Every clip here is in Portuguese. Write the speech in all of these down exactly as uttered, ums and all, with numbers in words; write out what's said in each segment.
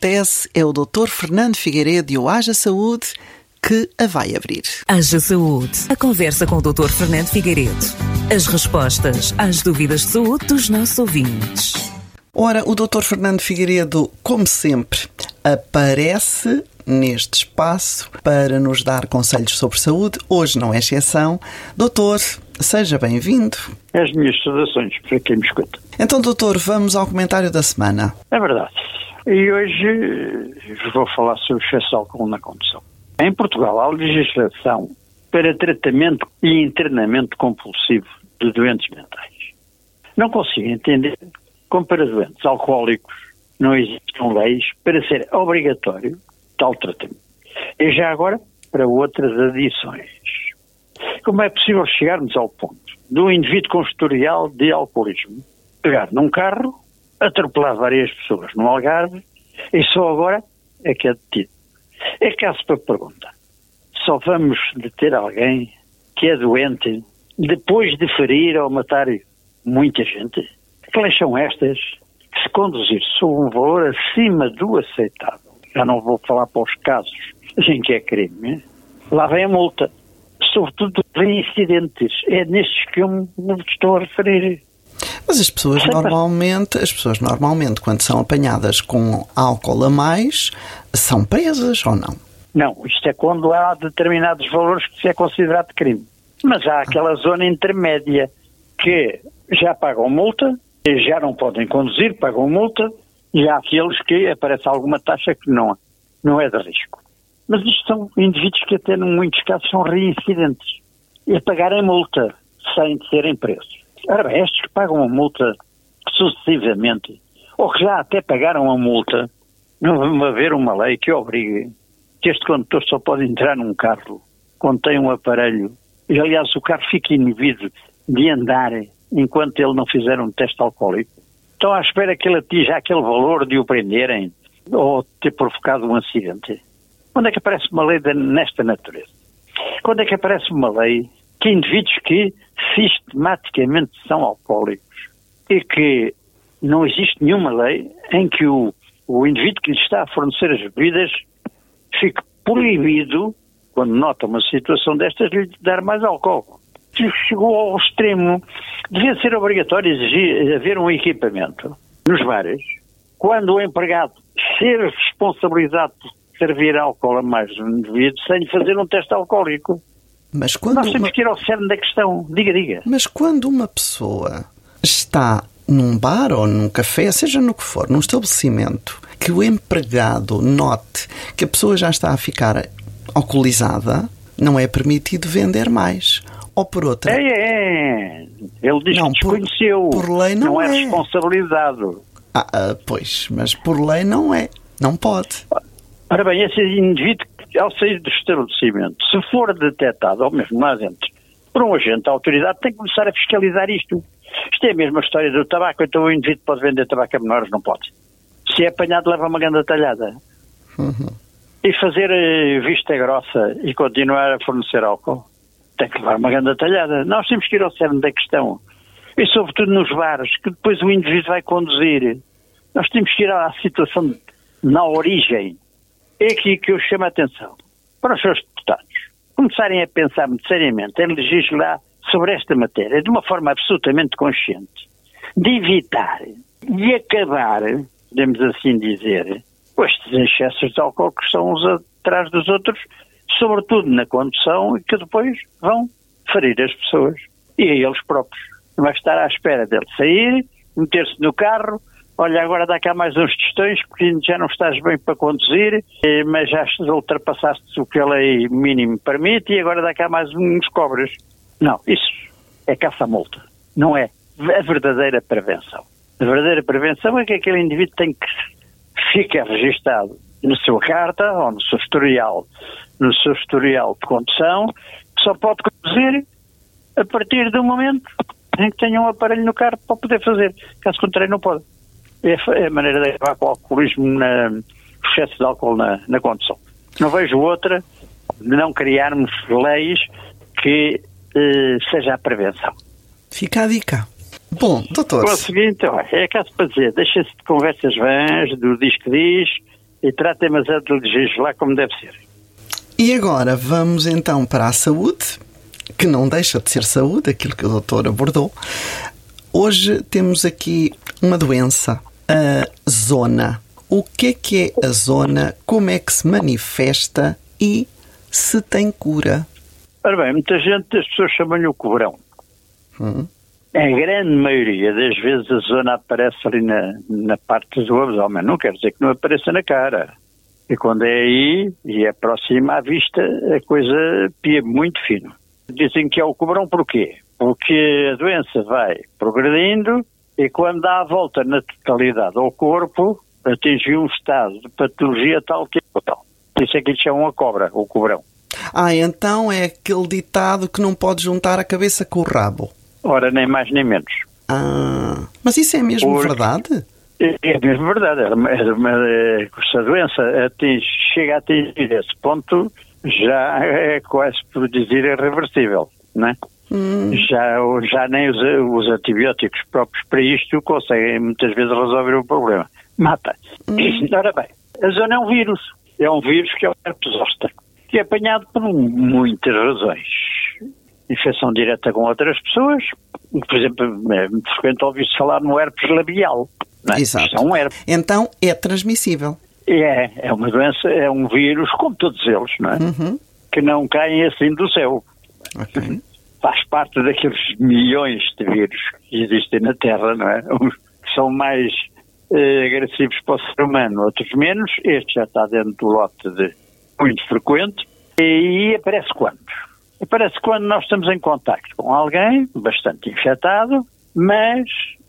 apetece é o doutor Fernando Figueiredo e o Haja Saúde que a vai abrir. Haja Saúde. A conversa com o doutor Fernando Figueiredo. As respostas às dúvidas de saúde dos nossos ouvintes. Ora, o doutor Fernando Figueiredo, como sempre, aparece neste espaço para nos dar conselhos sobre saúde. Hoje não é exceção. Doutor, seja bem-vindo. As minhas saudações para quem me escuta. Então, doutor, vamos ao comentário da semana. É verdade. E hoje vou falar sobre excesso de álcool na condução. Em Portugal há legislação para tratamento e internamento compulsivo de doentes mentais. Não consigo entender como para doentes alcoólicos não existem leis para ser obrigatório tal tratamento. E já agora para outras adições. Como é possível chegarmos ao ponto de um indivíduo com historial de alcoolismo pegar num carro, atropelar várias pessoas no Algarve e só agora é que é detido? É caso para perguntar. Só vamos deter alguém que é doente depois de ferir ou matar muita gente? Que leis são estas que, se conduzir sob um valor acima do aceitável, já não vou falar para os casos em que é crime, lá vem a multa. Sobretudo em incidentes. É nestes que eu me estou a referir. Mas as pessoas normalmente, as pessoas normalmente, quando são apanhadas com álcool a mais, são presas ou não? Não, isto é quando há determinados valores que se é considerado crime. Mas há aquela zona intermédia que já pagam multa, já não podem conduzir, pagam multa, e há aqueles que aparece alguma taxa que não, não é de risco. Mas isto são indivíduos que até, em muitos casos, são reincidentes. E a pagarem multa sem serem presos. Ora bem, estes que pagam a multa sucessivamente, ou que já até pagaram a multa, não vai haver uma lei que obrigue que este condutor só pode entrar num carro quando tem um aparelho. E, aliás, o carro fica inibido de andar enquanto ele não fizer um teste alcoólico. Estão à espera que ele atinja aquele valor de o prenderem ou ter provocado um acidente. Quando é que aparece uma lei de, nesta natureza? Quando é que aparece uma lei que indivíduos que sistematicamente são alcoólicos e que não existe nenhuma lei em que o, o indivíduo que lhe está a fornecer as bebidas fique proibido, quando nota uma situação destas, de lhe dar mais álcool? Chegou ao extremo, devia ser obrigatório exigir haver um equipamento nos bares, quando o empregado ser responsabilizado por servir álcool a mais um indivíduo sem fazer um teste alcoólico. Mas quando Nós temos uma... que ir ao cerne da questão. Diga, diga. Mas quando uma pessoa está num bar ou num café, seja no que for, num estabelecimento, que o empregado note que a pessoa já está a ficar alcoolizada, não é permitido vender mais. Ou por outra... É, é. Ele diz não, que desconheceu. Por, por lei não, não é. é responsabilizado. Ah, ah, pois, mas por lei não é. Não pode. Ora bem, esse indivíduo, ao sair do estabelecimento, se for detectado, ou mesmo lá dentro, por um agente da autoridade, tem que começar a fiscalizar isto. Isto é a mesma história do tabaco. Então o indivíduo pode vender tabaco a menores? Não pode. Se é apanhado, leva uma grande talhada. Uhum. E fazer uh, vista grossa e continuar a fornecer álcool, tem que levar uma grande talhada. Nós temos que ir ao cerne da questão. E sobretudo nos bares, que depois o indivíduo vai conduzir. Nós temos que ir à situação na origem. É aqui que eu chamo a atenção para os seus deputados começarem a pensar muito seriamente em legislar sobre esta matéria de uma forma absolutamente consciente, de evitar e acabar, podemos assim dizer, com estes excessos de álcool que estão uns atrás dos outros, sobretudo na condução, e que depois vão ferir as pessoas e a eles próprios. Não vai estar à espera dele sair, meter-se no carro. Olha, agora dá cá mais uns tostões porque já não estás bem para conduzir, mas já ultrapassaste o que a lei mínimo permite e agora dá cá mais uns cobras. Não, isso é caça-multa. Não é a verdadeira prevenção. A verdadeira prevenção é que aquele indivíduo tem que ficar registado na sua carta ou no seu historial, no seu historial de condução, que só pode conduzir a partir do momento em que tenha um aparelho no carro para poder fazer. Caso contrário, não pode. É a maneira de acabar com o alcoolismo, na, o excesso de álcool na, na condução. Não vejo outra de não criarmos leis que eh, seja a prevenção. Fica a dica. Bom, doutor... O seguinte, olha, é caso para dizer, deixa-se de conversas vãs, do diz que diz, e tratem, mas é de legislar como deve ser. E agora vamos então para a saúde, que não deixa de ser saúde, aquilo que o doutor abordou. Hoje temos aqui uma doença, a zona. O que é que é a zona? Como é que se manifesta e se tem cura? Ora bem, muita gente, as pessoas chamam-lhe o cobrão. Hum. A grande maioria das vezes a zona aparece ali na, na parte do abdômen. Não quer dizer que não apareça na cara. E quando é aí e é próxima à vista, a coisa pia muito fino. Dizem que é o cobrão porquê? Porque a doença vai progredindo e quando dá a volta na totalidade ao corpo, atinge um estado de patologia tal que é tal. Isso é que eles chamam a cobra, o cobrão. Ah, então é aquele ditado que não pode juntar a cabeça com o rabo. Ora, nem mais nem menos. Ah, mas isso é mesmo Porque verdade? É, é mesmo verdade. É uma, é uma, é, se a doença atinge, chega a atingir esse ponto, já é quase por dizer irreversível, não é? Hum. Já, já nem os, os antibióticos próprios para isto conseguem muitas vezes resolver o problema. Mata. Hum. Ora bem, a zona é um vírus. É um vírus que é o herpes zoster, que é apanhado por muitas razões. Infecção direta com outras pessoas. Por exemplo, é muito frequente ouvir-se falar no herpes labial. Não é? Exato. É um herpes. Então é transmissível. É, é uma doença, é um vírus, como todos eles, não é? Uhum. Que não caem assim do céu. Okay. Faz parte daqueles milhões de vírus que existem na Terra, não é? Uns que são mais eh, agressivos para o ser humano, outros menos. Este já está dentro do lote de muito frequente. E aparece quando? Aparece quando nós estamos em contacto com alguém bastante infectado, mas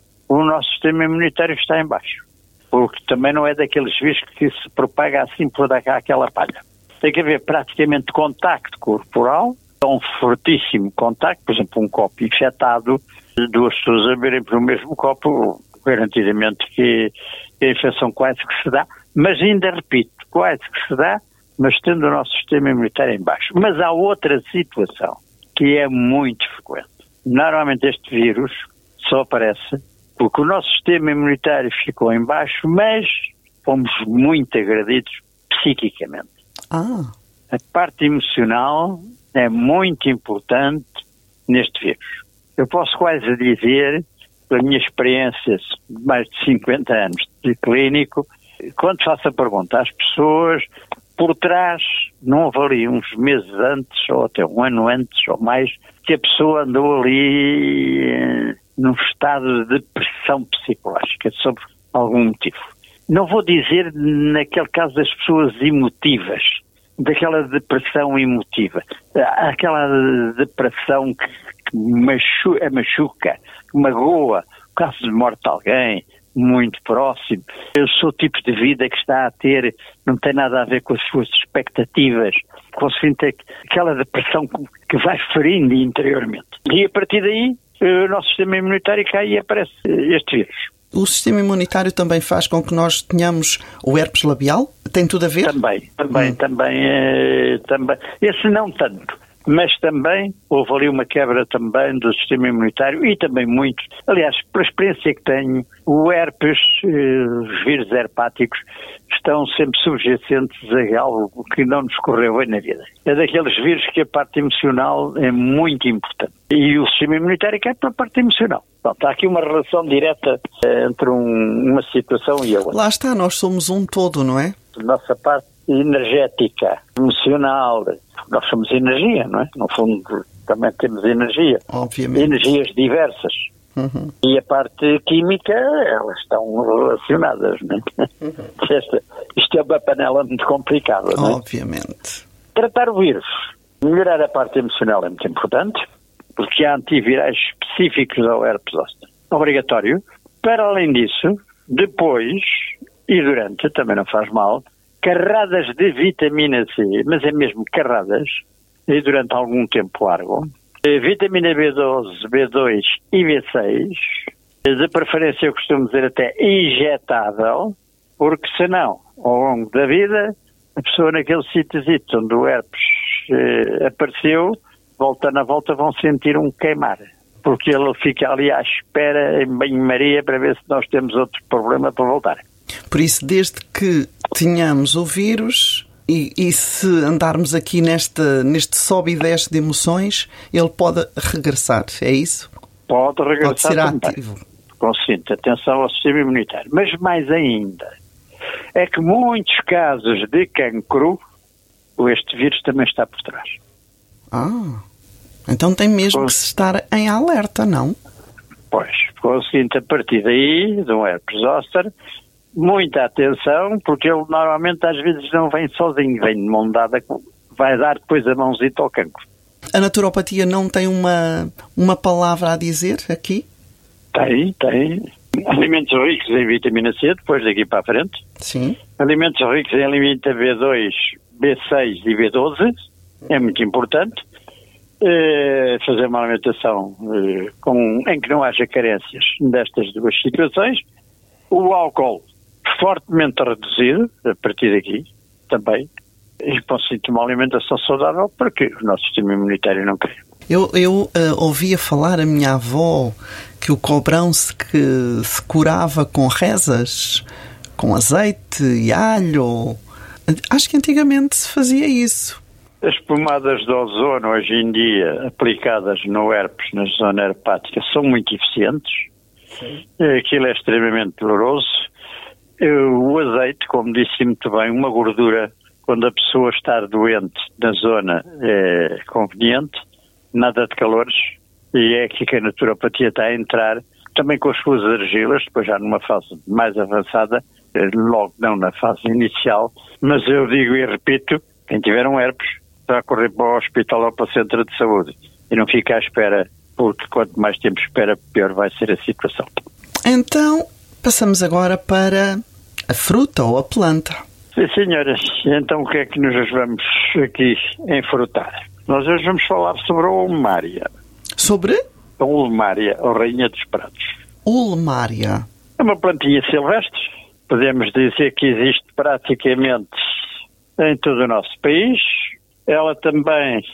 o nosso sistema imunitário está em baixo. Porque também não é daqueles vírus que se propaga assim por aquela palha. Tem que haver praticamente contacto corporal, um fortíssimo contacto, por exemplo, um copo infectado, duas pessoas a beberem por o mesmo copo, garantidamente que a infecção quase que se dá, mas ainda repito, quase que se dá, mas tendo o nosso sistema imunitário em baixo. Mas há outra situação que é muito frequente. Normalmente este vírus só aparece porque o nosso sistema imunitário ficou em baixo, mas fomos muito agredidos psiquicamente. Ah. A parte emocional é muito importante neste vírus. Eu posso quase dizer, pela minha experiência de mais de cinquenta anos de clínico, quando faço a pergunta às pessoas, por trás, não houve ali uns meses antes, ou até um ano antes, ou mais, que a pessoa andou ali eh, num estado de depressão psicológica, sobre algum motivo. Não vou dizer naquele caso das pessoas emotivas, daquela depressão emotiva, aquela depressão que, que machuca, machuca, que magoa, o caso de morte de alguém, muito próximo. Eu sou o tipo de vida que está a ter, não tem nada a ver com as suas expectativas, conseguindo ter aquela depressão que vai ferindo interiormente. E a partir daí, o nosso sistema imunitário cai e aparece este vírus. O sistema imunitário também faz com que nós tenhamos o herpes labial? Tem tudo a ver? Também, também, hum. também, é, também. Esse não tanto. Mas também houve ali uma quebra também do sistema imunitário e também muito. Aliás, pela experiência que tenho, o herpes, eh, os vírus herpáticos, estão sempre subjacentes a algo que não nos correu bem na vida. É daqueles vírus que a parte emocional é muito importante. E o sistema imunitário cai pela parte emocional. Pronto, há aqui uma relação direta eh, entre um, uma situação e a outra. Lá está, nós somos um todo, não é? Nossa parte energética, emocional, nós somos energia, não é? No fundo, também temos energia. Obviamente. Energias diversas. Uhum. E a parte química, elas estão relacionadas, não é? Uhum. Isto, isto é uma panela muito complicada, não é? Obviamente. Tratar o vírus, melhorar a parte emocional é muito importante, porque há antivirais específicos ao herpes zoster. Obrigatório. Para além disso, depois e durante, também não faz mal, carradas de vitamina C, mas é mesmo carradas, e durante algum tempo largo, vitamina B doze, B dois e B seis, de preferência eu costumo dizer até injetável, porque senão, ao longo da vida, a pessoa naquele sítio onde o herpes eh, apareceu, volta na volta vão sentir um queimar, porque ele fica ali à espera em banho-maria para ver se nós temos outro problema para voltar. Por isso, desde que tenhamos o vírus e, e se andarmos aqui neste, neste sobe e desce de emoções, ele pode regressar, é isso? Pode regressar Pode ser também. ativo. Consciente, atenção ao sistema imunitário. Mas mais ainda, é que muitos casos de cancro, este vírus também está por trás. Ah, então tem mesmo Com... que se estar em alerta, não? Pois, conseguinte, a partir daí, de um herpes zoster, muita atenção, porque ele normalmente às vezes não vem sozinho, vem de mão dada, vai dar depois a mãozita ao cancro. A naturopatia não tem uma, uma palavra a dizer aqui? Tem, tem. Alimentos ricos em vitamina C, depois daqui para a frente. Sim. Alimentos ricos em vitamina B dois, B seis e B doze, é muito importante. Uh, fazer uma alimentação uh, com, em que não haja carências destas duas situações. O álcool fortemente reduzido, a partir daqui, também. E conseguir uma alimentação saudável para que o nosso sistema imunitário não caia. Eu, eu uh, ouvia falar a minha avó que o cobrão se, que se curava com rezas, com azeite e alho. Acho que antigamente se fazia isso. As pomadas de ozono, hoje em dia, aplicadas no herpes, na zona herpática, são muito eficientes. Sim. Aquilo é extremamente doloroso. O azeite, como disse muito bem, uma gordura, quando a pessoa está doente na zona, é conveniente. Nada de calores, e é aqui que a naturopatia está a entrar, também com as suas argilas, depois já numa fase mais avançada, logo não na fase inicial, mas eu digo e repito, quem tiver um herpes, está a correr para o hospital ou para o centro de saúde, e não fica à espera, porque quanto mais tempo espera, pior vai ser a situação. Então, passamos agora para a fruta ou a planta. Sim, senhoras, então o que é que nos vamos aqui enfrutar? Nós hoje vamos falar sobre a ulmária. Sobre? A ulmária, a rainha dos pratos. Ulmária. É uma plantinha silvestre. Podemos dizer que existe praticamente em todo o nosso país. Ela também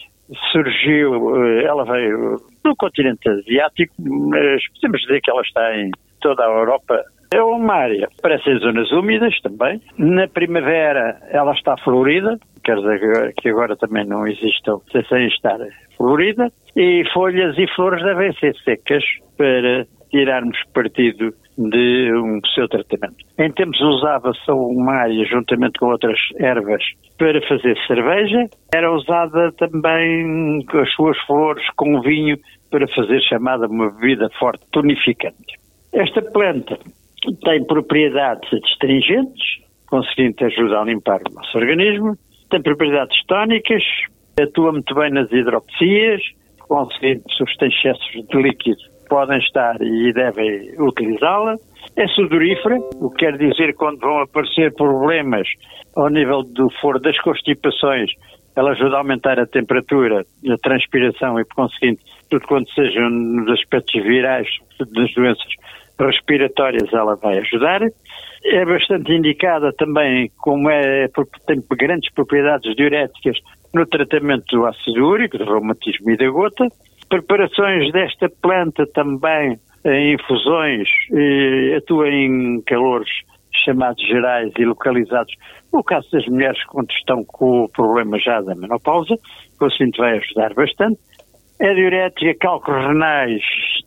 surgiu, ela veio do continente asiático, mas podemos dizer que ela está em toda a Europa. É uma área, aparece em zonas úmidas também. Na primavera ela está florida, quer dizer que agora também não existe sem estar florida, e folhas e flores devem ser secas para tirarmos partido de um seu tratamento. Em tempos usava-se a ulmária juntamente com outras ervas para fazer cerveja, era usada também com as suas flores com vinho para fazer chamada uma bebida forte, tonificante. Esta planta tem propriedades astringentes, conseguindo ajudar a limpar o nosso organismo, tem propriedades tónicas, atua muito bem nas hidropsias, conseguindo se os excessos de líquido podem estar e devem utilizá-la. É sudorífera, o que quer dizer quando vão aparecer problemas ao nível do foro das constipações, ela ajuda a aumentar a temperatura, a transpiração e, por conseguinte, tudo quanto sejam nos aspectos virais das doenças respiratórias, ela vai ajudar. É bastante indicada também, como é, tem grandes propriedades diuréticas no tratamento do ácido úrico, do reumatismo e da gota. Preparações desta planta também em infusões, eh, atua em calores chamados gerais e localizados. No caso das mulheres que estão com o problema já da menopausa, o assim vai ajudar bastante. A diurética, cálculos renais,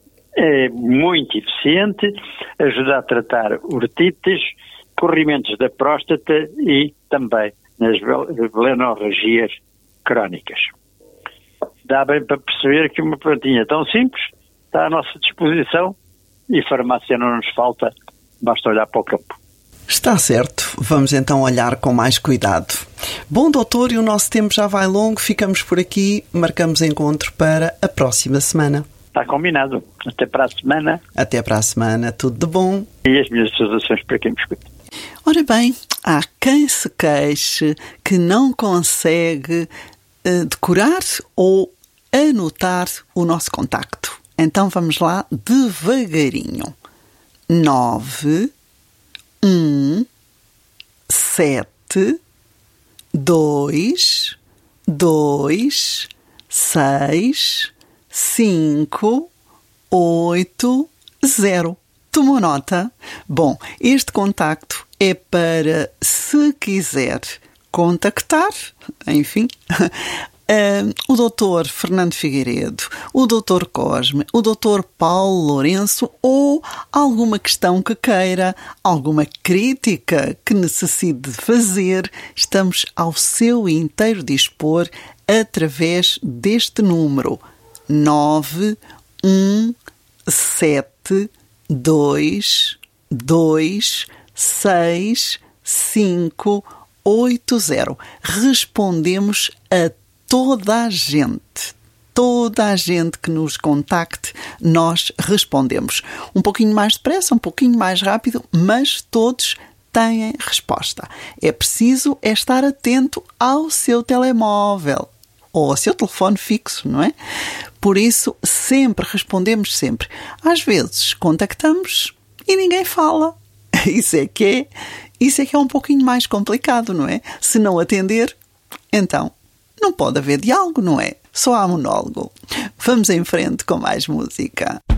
é muito eficiente, ajuda a tratar urtites, corrimentos da próstata e também nas blenorragias crónicas. Dá bem para perceber que uma plantinha tão simples está à nossa disposição e farmácia não nos falta, basta olhar para o campo. Está certo, vamos então olhar com mais cuidado. Bom, doutor, e o nosso tempo já vai longo, ficamos por aqui, marcamos encontro para a próxima semana. Está combinado. Até para a semana. Até para a semana, tudo de bom. E as minhas saudações para quem me escuta. Ora bem, há quem se queixe que não consegue uh, decorar ou anotar o nosso contacto. Então vamos lá devagarinho. nove, um, sete, dois, dois, seis, cinco, oito, zero. Tomou nota? Bom, este contacto é para, se quiser contactar, enfim, uh, o doutor Fernando Figueiredo, o doutor Cosme, o doutor Paulo Lourenço, ou alguma questão que queira, alguma crítica que necessite de fazer, estamos ao seu inteiro dispor através deste número nove um sete dois dois seis cinco oito zero. Respondemos a toda a gente. Toda a gente que nos contacte, nós respondemos. Um pouquinho mais depressa, um pouquinho mais rápido, mas todos têm resposta. É preciso é estar atento ao seu telemóvel ou ao seu telefone fixo, não é? Por isso, sempre respondemos sempre. Às vezes, contactamos e ninguém fala. Isso é que é, isso é que é um pouquinho mais complicado, não é? Se não atender, então não pode haver diálogo, não é? Só há monólogo. Vamos em frente com mais música.